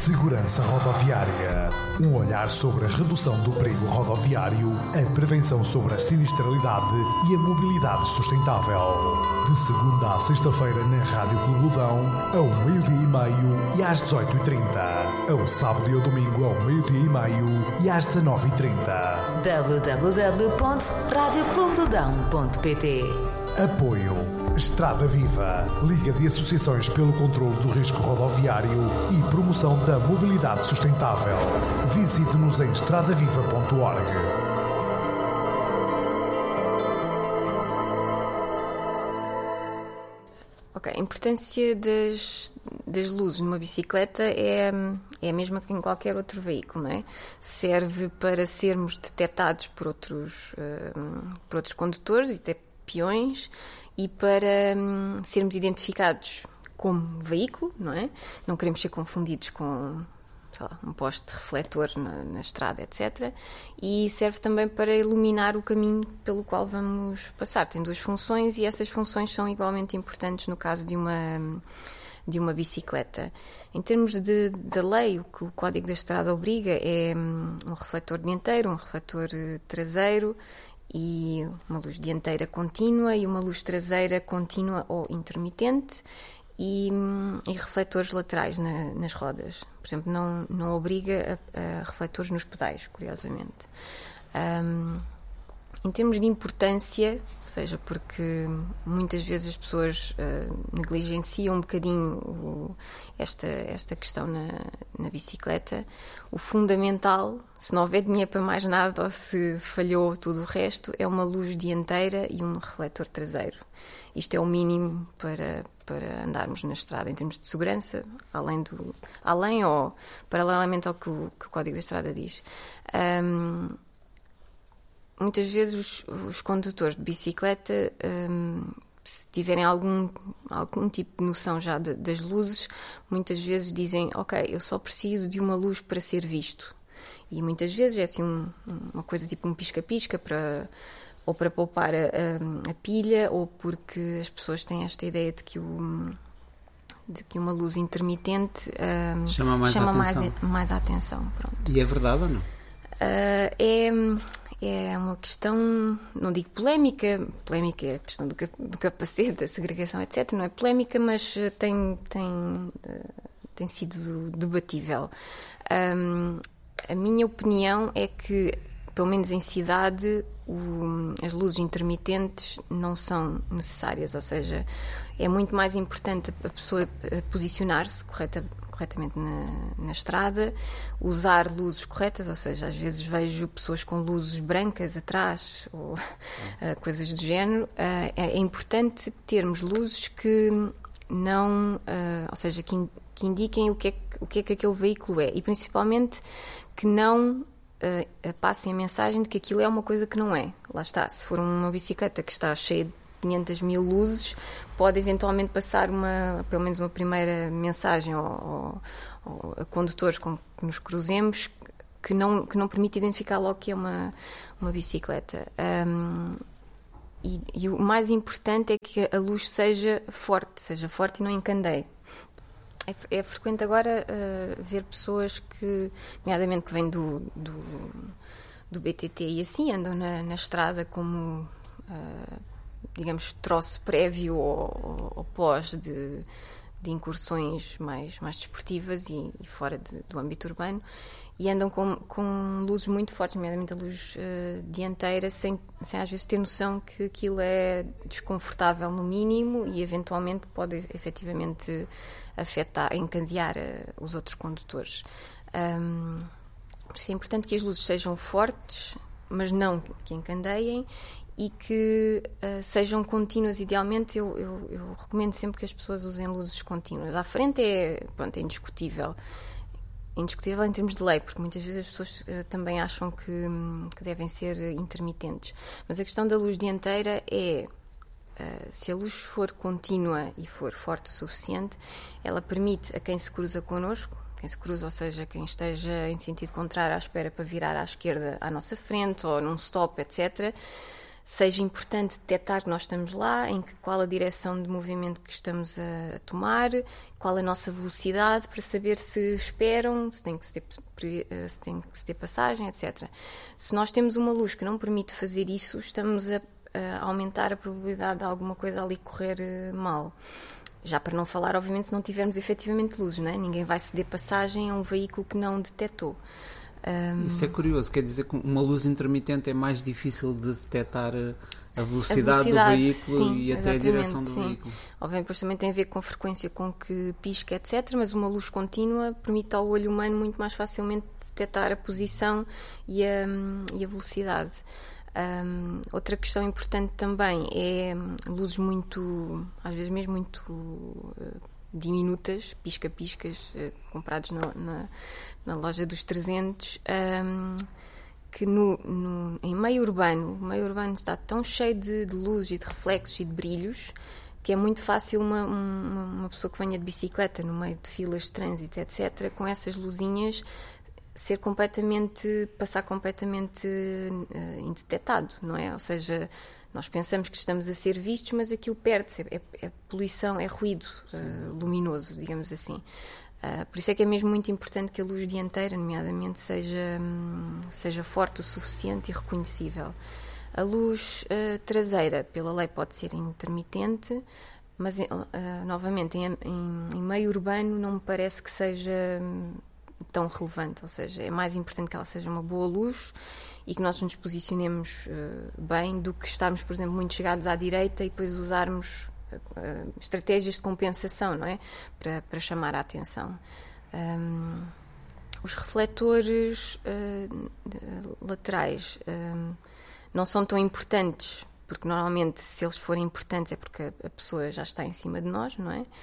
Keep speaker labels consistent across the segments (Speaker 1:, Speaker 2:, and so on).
Speaker 1: Segurança Rodoviária. Um olhar sobre a redução do perigo rodoviário, a prevenção sobre a sinistralidade e a mobilidade sustentável. De segunda à sexta-feira na Rádio Clubudão, ao 12h30 e às 18h30. Ao sábado e ao domingo ao 12h30 e às 19h30.
Speaker 2: www.radioclubedodão.pt.
Speaker 1: Apoio Estrada Viva, Liga de Associações pelo Controlo do Risco Rodoviário e Promoção da Mobilidade Sustentável. Visite-nos em estradaviva.org.
Speaker 3: Ok, a importância das luzes numa bicicleta é a mesma que em qualquer outro veículo, não é? Serve para sermos detectados por outros condutores e até peões e para sermos identificados como veículo, não é? Não queremos ser confundidos com, sei lá, um poste de refletor na estrada, etc. E serve também para iluminar o caminho pelo qual vamos passar. Tem duas funções e essas funções são igualmente importantes no caso de uma bicicleta. Em termos da lei, o que o Código da Estrada obriga é um refletor dianteiro, um refletor traseiro e uma luz dianteira contínua e uma luz traseira contínua ou intermitente e refletores laterais nas rodas. Por exemplo, não obriga a refletores nos pedais, curiosamente. Em termos de importância, ou seja, porque muitas vezes as pessoas negligenciam um bocadinho esta questão na bicicleta, o fundamental, se não houver dinheiro para mais nada ou se falhou tudo o resto, é uma luz dianteira e um refletor traseiro. Isto é o mínimo para andarmos na estrada em termos de segurança, além ou paralelamente ao que o Código da Estrada diz. Muitas vezes os condutores de bicicleta, se tiverem algum tipo de noção já das luzes, muitas vezes dizem, ok, eu só preciso de uma luz para ser visto. E muitas vezes é assim uma coisa tipo um pisca-pisca ou para poupar a pilha, ou porque as pessoas têm esta ideia de que uma luz intermitente
Speaker 4: chama
Speaker 3: mais a atenção. Pronto.
Speaker 4: E é verdade ou não?
Speaker 3: É uma questão, não digo polémica é a questão do capacete, da segregação, etc. Não é polémica, mas tem sido debatível. A minha opinião é que, pelo menos em cidade, as luzes intermitentes não são necessárias, ou seja, é muito mais importante a pessoa posicionar-se corretamente na estrada, usar luzes corretas, ou seja, às vezes vejo pessoas com luzes brancas atrás ou coisas do género. É importante termos luzes que não, ou seja, que indiquem o que é que aquele veículo é e principalmente que não passem a mensagem de que aquilo é uma coisa que não é. Lá está, se for uma bicicleta que está cheia de 500.000 luzes, pode eventualmente passar pelo menos uma primeira mensagem a condutores com que nos cruzemos que não permite identificar logo que é uma bicicleta. E o mais importante é que a luz seja forte e não encandeie. É frequente agora ver pessoas que, nomeadamente que vêm do BTT e assim, andam na estrada como digamos, troço prévio ou pós de incursões mais desportivas e fora do âmbito urbano, e andam com luzes muito fortes, nomeadamente a luz dianteira, sem às vezes ter noção que aquilo é desconfortável no mínimo e eventualmente pode efetivamente encadear os outros condutores. Por isso é importante que as luzes sejam fortes, mas não que encandeiem, e que sejam contínuas. Idealmente eu recomendo sempre que as pessoas usem luzes contínuas. À frente é indiscutível em termos de lei, porque muitas vezes as pessoas também acham que devem ser intermitentes, mas a questão da luz dianteira é se a luz for contínua e for forte o suficiente, ela permite a quem se cruza connosco, ou seja, quem esteja em sentido contrário à espera para virar à esquerda à nossa frente ou num stop, etc., seja importante detectar que nós estamos lá, qual a direção de movimento que estamos a tomar, qual a nossa velocidade, para saber se esperam, se tem que se ter passagem, etc. Se nós temos uma luz que não permite fazer isso, estamos a aumentar a probabilidade de alguma coisa ali correr mal. Já para não falar, obviamente, se não tivermos efetivamente luzes, não é? Ninguém vai ceder passagem a um veículo que não detectou.
Speaker 4: Isso é curioso, quer dizer que uma luz intermitente é mais difícil de detectar a velocidade do veículo, sim, e até a direção do veículo.
Speaker 3: Obviamente, depois também tem a ver com a frequência com que pisca, etc. Mas uma luz contínua permite ao olho humano muito mais facilmente detectar a posição e a velocidade. Outra questão importante também é luzes muito, às vezes mesmo muito diminutas, pisca-piscas, comprados na loja dos 300, que em meio urbano, o meio urbano está tão cheio de luzes e de reflexos e de brilhos que é muito fácil uma pessoa que venha de bicicleta no meio de filas de trânsito, etc., com essas luzinhas passar completamente indetectado, não é? Ou seja, nós pensamos que estamos a ser vistos, mas aquilo perde-se, é poluição, é ruído luminoso, digamos assim. Por isso é que é mesmo muito importante que a luz dianteira, nomeadamente, seja forte o suficiente e reconhecível. A luz traseira, pela lei, pode ser intermitente, mas, novamente, em meio urbano não me parece que seja tão relevante, ou seja, é mais importante que ela seja uma boa luz e que nós nos posicionemos bem do que estarmos, por exemplo, muito chegados à direita e depois usarmos estratégias de compensação, não é? Para chamar a atenção. Os refletores laterais não são tão importantes, porque normalmente, se eles forem importantes, é porque a pessoa já está em cima de nós, não é?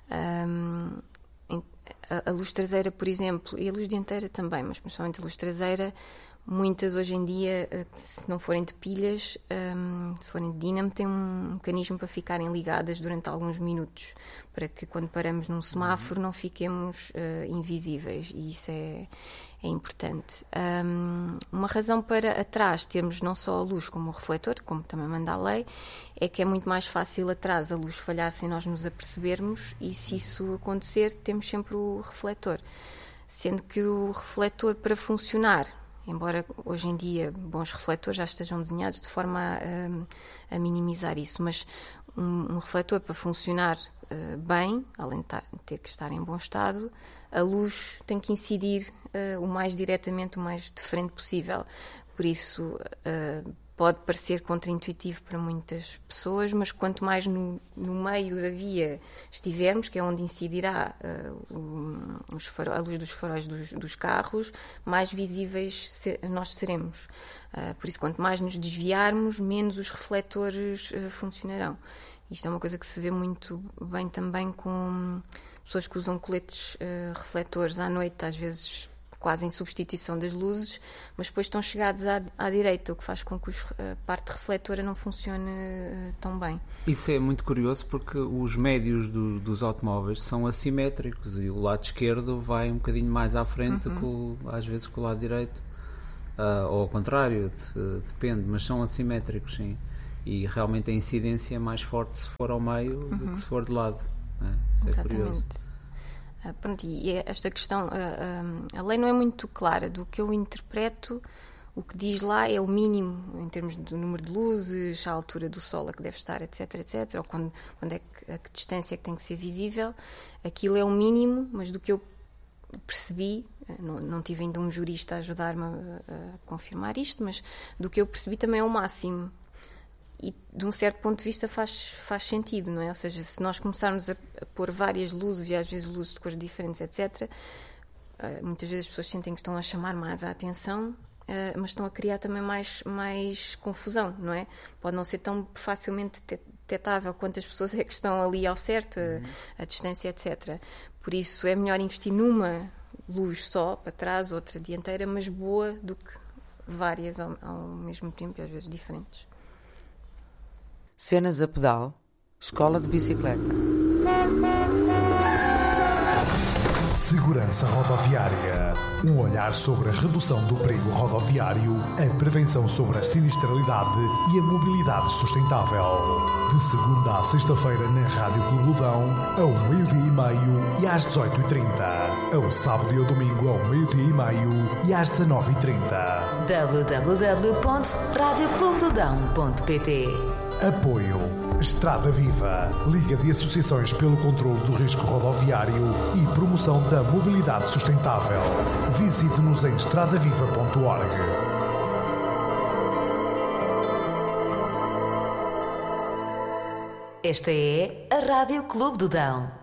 Speaker 3: A luz traseira, por exemplo, e a luz dianteira também, mas principalmente a luz traseira, muitas hoje em dia, se não forem de pilhas, se forem de dínamo, têm um mecanismo para ficarem ligadas durante alguns minutos, para que quando paramos num semáforo não fiquemos invisíveis, e isso é importante. Uma razão para atrás termos não só a luz como o refletor, como também manda a lei, é que é muito mais fácil atrás a luz falhar sem nós nos apercebermos, e se isso acontecer temos sempre o refletor, sendo que o refletor, para funcionar, embora hoje em dia bons refletores já estejam desenhados de forma a minimizar isso, mas um refletor, para funcionar bem, além de ter que estar em bom estado, a luz tem que incidir o mais diretamente, o mais de frente possível. Por isso, pode parecer contraintuitivo para muitas pessoas, mas quanto mais no meio da via estivermos, que é onde incidirá a luz dos faróis dos carros, mais visíveis nós seremos. Por isso, quanto mais nos desviarmos, menos os refletores funcionarão. Isto é uma coisa que se vê muito bem também com pessoas que usam coletes refletores à noite, às vezes quase em substituição das luzes, mas depois estão chegados à direita, o que faz com que a parte refletora não funcione tão bem.
Speaker 4: Isso é muito curioso, porque os médios dos automóveis são assimétricos e o lado esquerdo vai um bocadinho mais à frente, às vezes, com o lado direito, ou ao contrário, depende, mas são assimétricos, sim. E realmente a incidência é mais forte se for ao meio do que se for de lado. Isso é curioso.
Speaker 3: Pronto, e esta questão, a lei não é muito clara. Do que eu interpreto, o que diz lá é o mínimo em termos do número de luzes, a altura do sol a que deve estar, etc, etc, ou quando é a que distância é que tem que ser visível. Aquilo é o mínimo, mas do que eu percebi, não tive ainda um jurista a ajudar-me a confirmar isto, mas do que eu percebi também é o máximo. E, de um certo ponto de vista, faz sentido, não é? Ou seja, se nós começarmos a pôr várias luzes, e às vezes luzes de cores diferentes, etc., muitas vezes as pessoas sentem que estão a chamar mais a atenção, mas estão a criar também mais confusão, não é? Pode não ser tão facilmente detectável quantas pessoas é que estão ali ao certo, a distância, etc. Por isso, é melhor investir numa luz só, para trás, outra dianteira, mas boa, do que várias ao mesmo tempo, e às vezes diferentes.
Speaker 5: Cenas a pedal, escola de bicicleta.
Speaker 1: Segurança Rodoviária. Um olhar sobre a redução do perigo rodoviário, a prevenção sobre a sinistralidade e a mobilidade sustentável. De segunda à sexta-feira na Rádio Clubedão, ao 12:30 e às 18:30. Ao sábado e ao domingo ao 12:30 e às 19:30.
Speaker 2: www.radioclubedodão.pt.
Speaker 1: Apoio Estrada Viva, Liga de Associações pelo Controlo do Risco Rodoviário e Promoção da Mobilidade Sustentável. Visite-nos em estradaviva.org.
Speaker 2: Esta é a Rádio Clube do Dão.